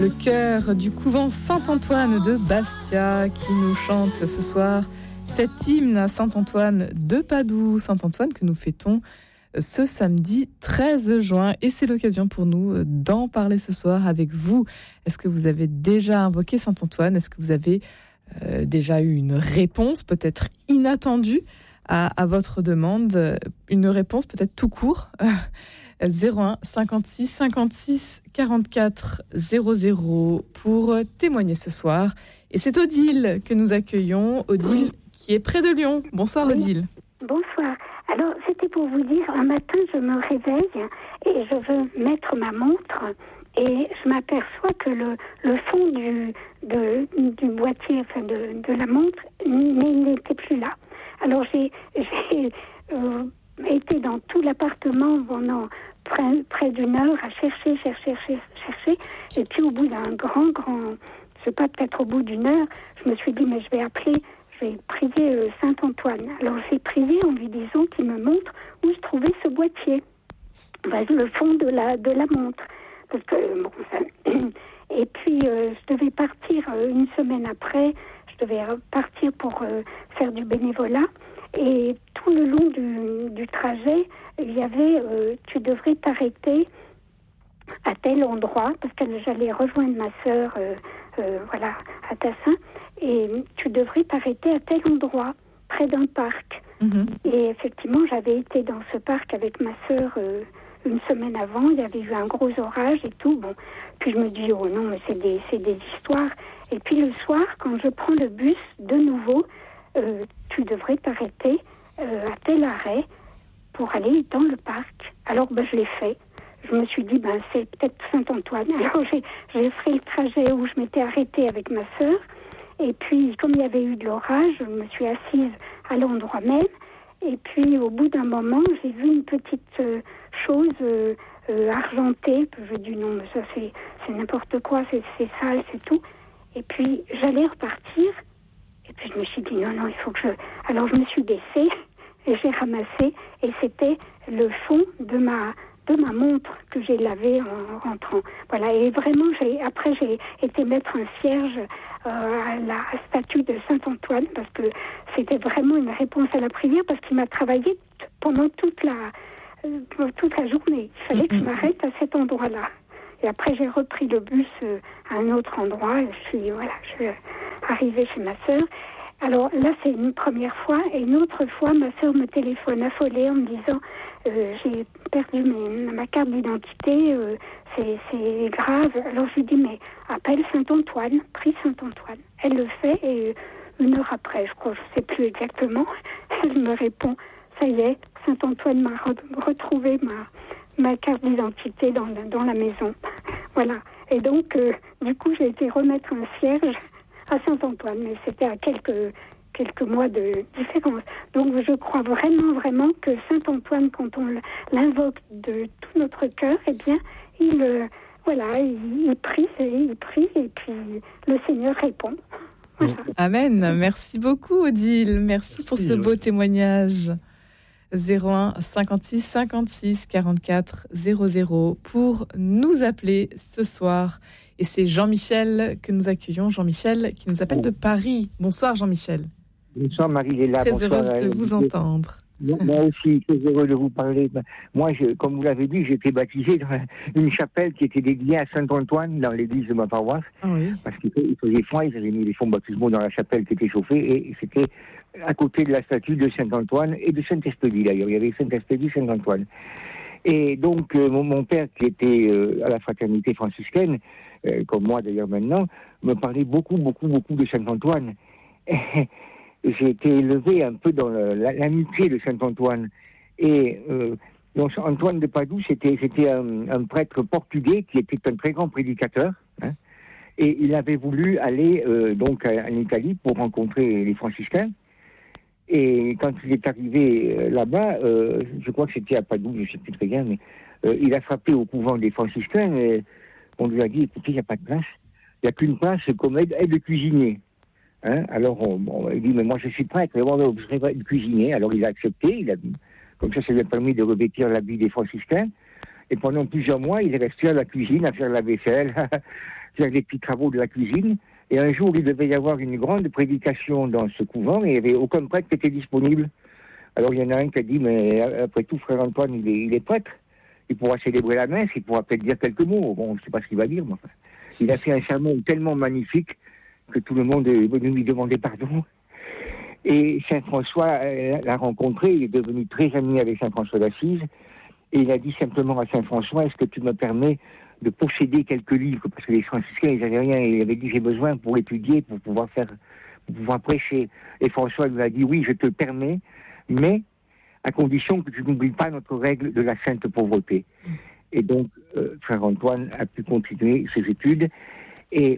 Le chœur du couvent Saint-Antoine de Bastia qui nous chante ce soir cet hymne à Saint-Antoine de Padoue, Saint-Antoine que nous fêtons ce samedi 13 juin. Et c'est l'occasion pour nous d'en parler ce soir avec vous. Est-ce que vous avez déjà invoqué Saint-Antoine ? Est-ce que vous avez déjà eu une réponse peut-être inattendue à votre demande ? Une réponse peut-être tout court 01 56 56 44 00 pour témoigner ce soir. Et c'est Odile que nous accueillons. Odile qui est près de Lyon. Bonsoir Odile. Bonsoir. Alors c'était pour vous dire, un matin je me réveille et je veux mettre ma montre et je m'aperçois que le fond du boîtier, enfin de la montre, n'était plus là. Alors j'ai été dans tout l'appartement pendant près d'une heure à chercher. Et puis au bout d'un grand, je sais pas, peut-être au bout d'une heure, je me suis dit, mais je vais prier Saint-Antoine. Alors j'ai prié en lui disant qu'il me montre où je trouvais ce boîtier, le fond de la montre. Parce que, et puis je devais partir une semaine après, je devais partir pour faire du bénévolat. Et tout le long du trajet, il y avait tu devrais t'arrêter à tel endroit, parce que j'allais rejoindre ma sœur à Tassin, et tu devrais t'arrêter à tel endroit, près d'un parc. Mm-hmm. Et effectivement, j'avais été dans ce parc avec ma sœur une semaine avant, il y avait eu un gros orage et tout. Bon, puis je me dis, oh non, mais c'est des histoires. Et puis le soir, quand je prends le bus, de nouveau, tu devrais t'arrêter à tel arrêt pour aller dans le parc. Alors je l'ai fait. Je me suis dit, c'est peut-être Saint-Antoine. Alors j'ai fait le trajet où je m'étais arrêtée avec ma sœur. Et puis, comme il y avait eu de l'orage, je me suis assise à l'endroit même. Et puis, au bout d'un moment, j'ai vu une petite chose argentée. Je dis, non, mais ça, c'est n'importe quoi, c'est sale, c'est tout. Et puis, j'allais repartir. Et puis, je me suis dit, non, il faut que je... Alors, je me suis baissée et j'ai ramassé. Et c'était le fond de ma montre que j'ai lavée en rentrant. Voilà, et vraiment, après, j'ai été mettre un cierge à la statue de Saint-Antoine, parce que c'était vraiment une réponse à la prière, parce qu'il m'a travaillé pendant toute la journée. Il fallait que je m'arrête à cet endroit-là. Et après, j'ai repris le bus à un autre endroit, et je suis arrivée chez ma sœur. Alors là, c'est une première fois, et une autre fois, ma sœur me téléphone affolée en me disant j'ai perdu ma carte d'identité, c'est grave. Alors je lui dis, mais appelle Saint-Antoine, prie Saint-Antoine. Elle le fait, et une heure après, je crois, je ne sais plus exactement, elle me répond, ça y est, Saint-Antoine m'a retrouvé ma carte d'identité dans la maison. Voilà. Et donc, du coup, j'ai été remettre un cierge à Saint-Antoine, mais c'était à quelques mois de différence. Donc je crois vraiment que Saint-Antoine, quand on l'invoque de tout notre cœur, eh bien, il prie, et puis le Seigneur répond. Voilà. Amen. Merci beaucoup Odile. Merci pour ce beau témoignage. 01 56 56 44 00 pour nous appeler ce soir. Et c'est Jean-Michel que nous accueillons. Jean-Michel qui nous appelle de Paris. Bonsoir Jean-Michel. Bonsoir Marie-Léla. Très heureuse de vous entendre. Moi aussi, très heureux de vous parler. Moi, comme vous l'avez dit, j'ai été baptisé dans une chapelle qui était dédiée à Saint-Antoine dans l'église de ma paroisse. Ah oui. Parce qu'il faisait froid, ils avaient mis les fonds baptismaux dans la chapelle qui était chauffée, et c'était à côté de la statue de Saint-Antoine et de Saint-Espédie d'ailleurs. Il y avait Saint-Espédie, Saint-Antoine. Et donc, mon père, qui était à la fraternité franciscaine, comme moi d'ailleurs maintenant, me parlait beaucoup de Saint-Antoine. J'ai été élevé un peu dans l'amitié de Saint-Antoine. Et donc Antoine de Padoue, c'était un prêtre portugais qui était un très grand prédicateur. Hein, et il avait voulu aller donc en Italie pour rencontrer les franciscains. Et quand il est arrivé là-bas, je crois que c'était à Padoue, je ne sais plus très bien, mais il a frappé au couvent des franciscains et on lui a dit, écoutez, il n'y a pas de place. Il n'y a qu'une place comme aide cuisinier. Hein, alors il dit, mais moi je suis prêtre, mais moi je serais cuisinier. Alors il a accepté, comme ça lui a permis de revêtir l'habit des franciscains. Et pendant plusieurs mois, il est resté à la cuisine à faire la vaisselle, faire des petits travaux de la cuisine. Et un jour, il devait y avoir une grande prédication dans ce couvent, et il n'y avait aucun prêtre qui était disponible. Alors, il y en a un qui a dit, mais après tout, frère Antoine, il est prêtre. Il pourra célébrer la messe, il pourra peut-être dire quelques mots. Bon, je ne sais pas ce qu'il va dire, mais enfin. Il a fait un sermon tellement magnifique que tout le monde est venu lui demander pardon. Et Saint François l'a rencontré, il est devenu très ami avec Saint François d'Assise, et il a dit simplement à Saint François, est-ce que tu me permets de posséder quelques livres, parce que les franciscains, ils n'avaient rien, et il avait dit, j'ai besoin pour étudier, pour pouvoir prêcher. Et François lui a dit, oui, je te le permets, mais à condition que tu n'oublies pas notre règle de la sainte pauvreté. Et donc, frère Antoine a pu continuer ses études, et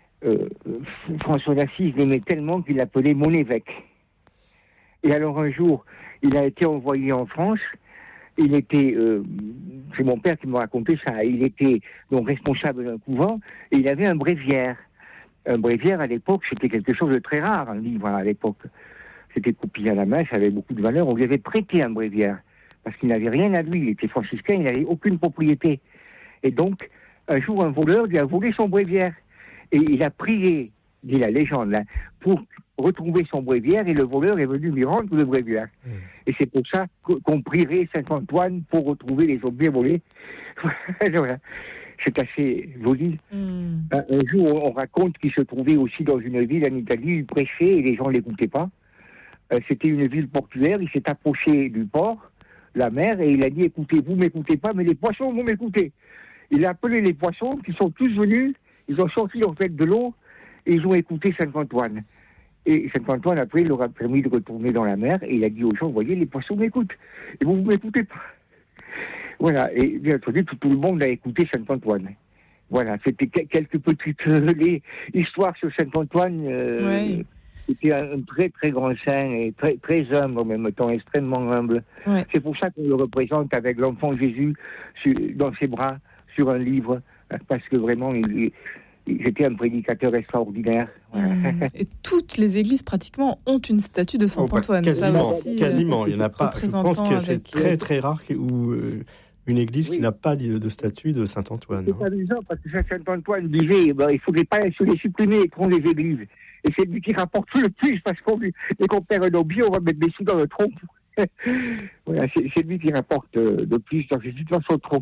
François d'Assise l'aimait tellement qu'il l'appelait mon évêque. Et alors un jour, il a été envoyé en France. Il était, c'est mon père qui m'a raconté ça, il était donc responsable d'un couvent, et il avait un bréviaire. Un bréviaire, à l'époque, c'était quelque chose de très rare, un livre, à l'époque. C'était copié à la main, ça avait beaucoup de valeur. On lui avait prêté un bréviaire, parce qu'il n'avait rien à lui. Il était franciscain, il n'avait aucune propriété. Et donc, un jour, un voleur lui a volé son bréviaire. Et il a prié, dit la légende, là, pour retrouver son bréviaire, et le voleur est venu lui rendre le bréviaire. Et c'est pour ça qu'on prierait Saint-Antoine pour retrouver les objets volés. Voilà. C'est assez joli. Un jour, on raconte qu'il se trouvait aussi dans une ville en Italie, il prêchait et les gens ne l'écoutaient pas. C'était une ville portuaire, il s'est approché du port, la mer, et il a dit, écoutez, vous ne m'écoutez pas, mais les poissons vont m'écouter. Il a appelé les poissons, qui sont tous venus, ils ont sorti leur tête de l'eau, et ils ont écouté Saint-Antoine. Et Saint-Antoine, après, il leur a permis de retourner dans la mer, et il a dit aux gens, vous voyez, les poissons m'écoutent, et vous ne m'écoutez pas. Voilà, et bien entendu, tout le monde a écouté Saint-Antoine. Voilà, c'était quelques petites histoires sur Saint-Antoine. Oui. C'était un très très grand saint, et très, très humble en même temps, extrêmement humble. Ouais. C'est pour ça qu'on le représente avec l'enfant Jésus dans ses bras, sur un livre, parce que vraiment, j'étais un prédicateur extraordinaire. Et toutes les églises pratiquement ont une statue de Saint-Antoine. Quasiment, ça aussi, quasiment. Il n'y en a pas. Je pense que c'est très très rare où une église qui n'a pas de statue de Saint-Antoine. C'est amusant parce que Saint-Antoine disait il ne faudrait pas se les supprimer et prendre les églises. Et c'est lui qui rapporte le plus parce dès qu'on perd un objet, on va mettre des sous dans le tronc. Voilà, c'est lui qui rapporte le plus dans son tronc.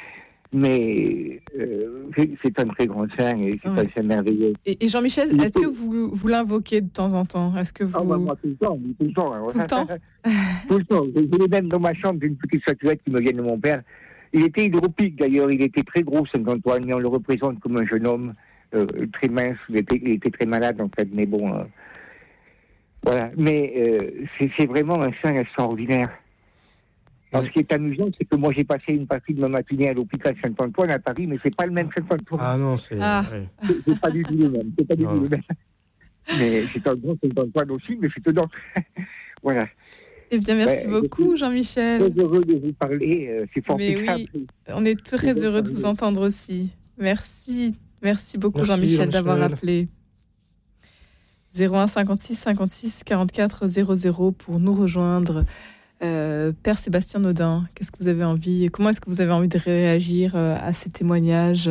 Mais c'est un très grand saint et c'est un saint merveilleux. Et Jean-Michel, est-ce que vous l'invoquez de temps en temps ? Est-ce que vous... moi, tout le temps. Tout le temps Tout le temps. J'ai même dans ma chambre une petite statuette qui me vient de mon père. Il était hydropique d'ailleurs, il était très gros Saint-Antoine, mais on le représente comme un jeune homme très mince. Il était très malade en fait, mais bon... voilà, mais c'est vraiment un saint extraordinaire. Alors, ce qui est amusant, c'est que moi, j'ai passé une partie de ma matinée à l'hôpital Saint-Antoine à Paris, mais c'est pas le même Saint-Antoine. Ah non, c'est... Ouais. C'est pas du tout le même. C'est pas du tout le même. Mais c'est un grand Saint-Antoine aussi, mais c'est un autre. Voilà. Eh bien, merci beaucoup, Jean-Michel. Très heureux de vous parler. C'est formidable. Oui, on est très heureux de vous entendre aussi. Merci. Merci beaucoup, Jean-Michel, d'avoir appelé. 01 56 56 44 00 pour nous rejoindre. Père Sébastien Naudin, qu'est-ce que vous avez envie, comment est-ce que vous avez envie de réagir à ces témoignages?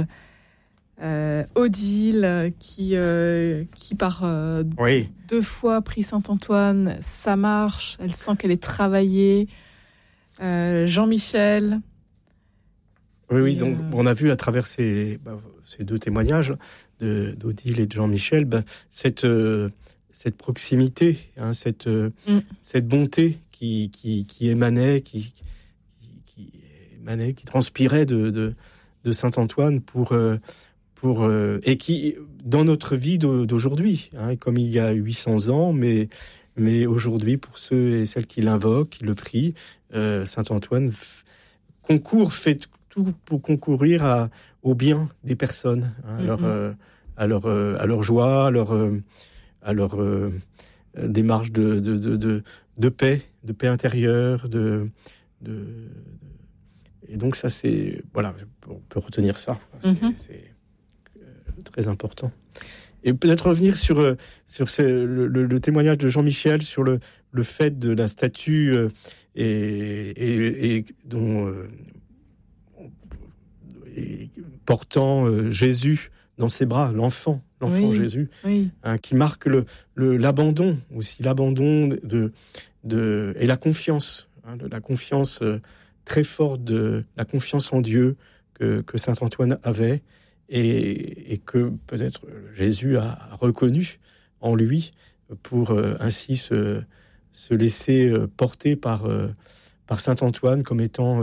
Odile qui par deux fois prie Saint-Antoine, ça marche, elle sent qu'elle est travaillée. Jean-Michel. Oui, donc on a vu à travers ces deux témoignages d'Odile et de Jean-Michel cette proximité, cette bonté qui émanait, qui transpirait de Saint-Antoine et qui, dans notre vie d'aujourd'hui, comme il y a 800 ans, mais aujourd'hui, pour ceux et celles qui l'invoquent, qui le prient, Saint-Antoine fait tout pour concourir au bien des personnes, à leur joie, à leur démarche de paix intérieure, et donc ça c'est on peut retenir ça, c'est très important. Et peut-être revenir sur le témoignage de Jean-Michel sur le fait de la statue et dont portant Jésus dans ses bras, l'enfant Jésus, qui marque l'abandon aussi, l'abandon et la confiance, la confiance très forte, la confiance en Dieu que saint Antoine avait et que peut-être Jésus a reconnu en lui pour ainsi se laisser porter par saint Antoine comme étant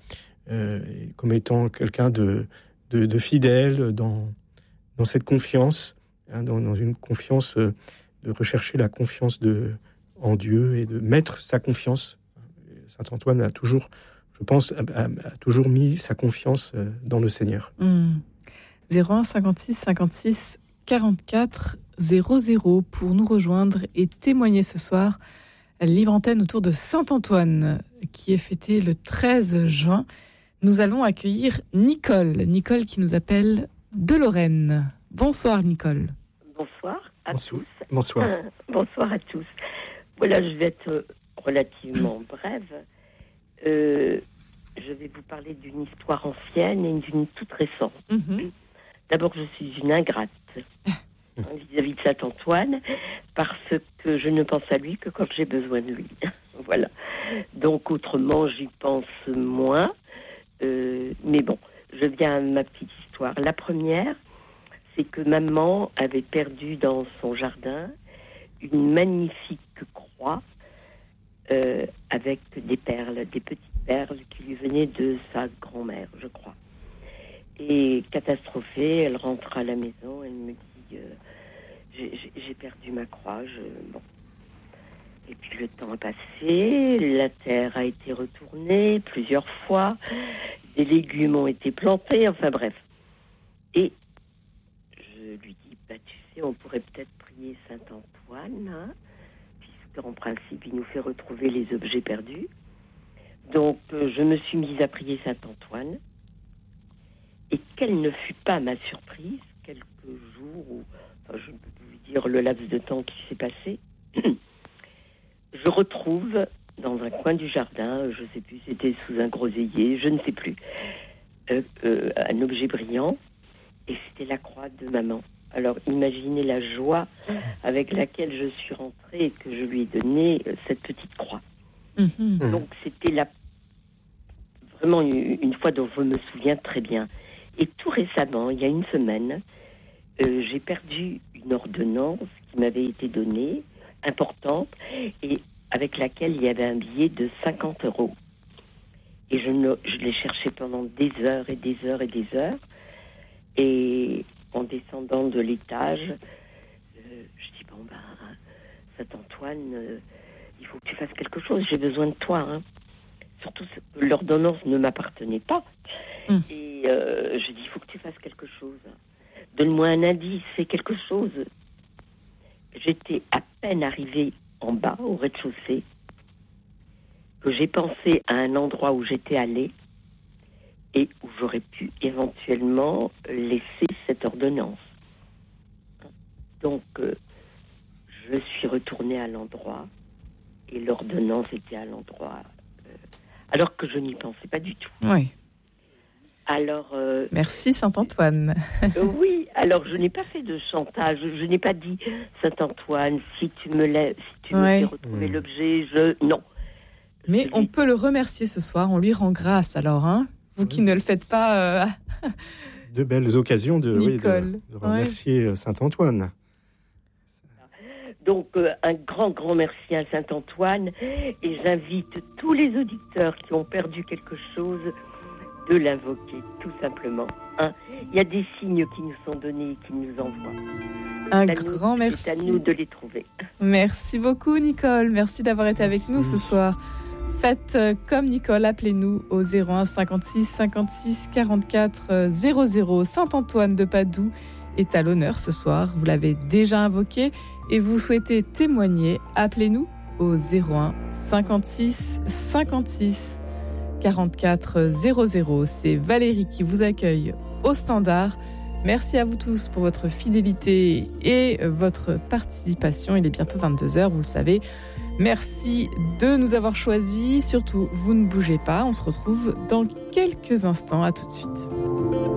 quelqu'un de fidèle dans cette confiance, dans une confiance, de rechercher la confiance en Dieu et de mettre sa confiance. Saint Antoine a toujours, je pense, a toujours mis sa confiance dans le Seigneur. 01 56 56 44 00 pour nous rejoindre et témoigner ce soir. Libre antenne autour de Saint Antoine qui est fêté le 13 juin. Nous allons accueillir Nicole qui nous appelle de Lorraine. Bonsoir Nicole. Bonsoir à tous. Bonsoir. Bonsoir à tous. Voilà, je vais être relativement brève. Je vais vous parler d'une histoire ancienne et d'une toute récente. D'abord, je suis une ingrate vis-à-vis de Saint Antoine parce que je ne pense à lui que quand j'ai besoin de lui. Voilà. Donc, autrement, j'y pense moins. Mais bon, je viens à ma petite histoire. La première, c'est que maman avait perdu dans son jardin une magnifique croix avec des perles, des petites perles qui lui venaient de sa grand-mère, je crois. Et catastrophée, elle rentre à la maison, elle me dit j'ai perdu ma croix. Bon. Et puis le temps a passé, la terre a été retournée plusieurs fois, des légumes ont été plantés, enfin bref. Et je lui dis, tu sais, on pourrait peut-être prier Saint Antoine, puisqu'en principe, il nous fait retrouver les objets perdus. Donc, je me suis mise à prier Saint Antoine. Et quelle ne fut pas ma surprise, quelques jours, je ne peux plus vous dire le laps de temps qui s'est passé, je retrouve dans un coin du jardin, je ne sais plus, c'était sous un groseillier, je ne sais plus, un objet brillant, et c'était la croix de maman. Alors imaginez la joie avec laquelle je suis rentrée et que je lui ai donné cette petite croix. Donc c'était vraiment une fois dont je me souviens très bien. Et tout récemment, il y a une semaine, j'ai perdu une ordonnance qui m'avait été donnée, importante, et avec laquelle il y avait un billet de 50 €. Et je l'ai cherché pendant des heures et des heures et des heures. Et en descendant de l'étage, je dis, Saint Antoine, il faut que tu fasses quelque chose, j'ai besoin de toi. Surtout que l'ordonnance ne m'appartenait pas. Et je dis, il faut que tu fasses quelque chose. Donne-moi un indice, fais quelque chose. J'étais à peine arrivée en bas, au rez-de-chaussée, que j'ai pensé à un endroit où j'étais allée et où j'aurais pu éventuellement laisser cette ordonnance. Donc, je suis retournée à l'endroit et l'ordonnance était à l'endroit, alors que je n'y pensais pas du tout. Oui. Alors, merci Saint-Antoine. Oui, alors je n'ai pas fait de chantage, je n'ai pas dit Saint-Antoine, si tu me fais retrouver l'objet, non. Mais on peut le remercier ce soir, on lui rend grâce alors, vous qui ne le faites pas. De belles occasions de remercier Saint-Antoine. Donc un grand merci à Saint-Antoine et j'invite tous les auditeurs qui ont perdu quelque chose de l'invoquer, tout simplement. Il y a des signes qui nous sont donnés et qui nous envoient. Un grand merci. C'est à nous de les trouver. Merci beaucoup, Nicole. Merci d'avoir été avec nous ce soir. Faites comme Nicole, appelez-nous au 01 56 56 44 00. Saint-Antoine de Padoue est à l'honneur ce soir. Vous l'avez déjà invoqué et vous souhaitez témoigner. Appelez-nous au 01 56 56 44 00. C'est Valérie qui vous accueille au standard. Merci à vous tous pour votre fidélité et votre participation. Il est bientôt 22h, vous le savez. Merci de nous avoir choisis. Surtout, vous ne bougez pas. On se retrouve dans quelques instants. À tout de suite.